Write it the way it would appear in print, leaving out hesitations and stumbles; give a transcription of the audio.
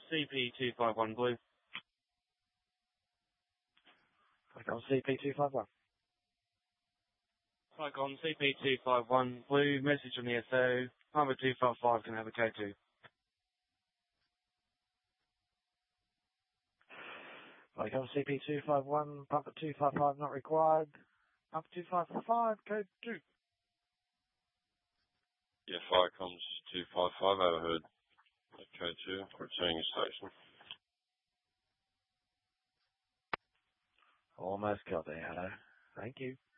CP251 Blue. Flycom CP251. Flycom CP251 Blue, message on the SO, Papa 255 can have a K2. Flycom CP251, Papa 255 not required. Papa 255, code 2. Yeah, Flycom's 255, overheard. Code 2, returning your station. Almost got there, hello. Thank you.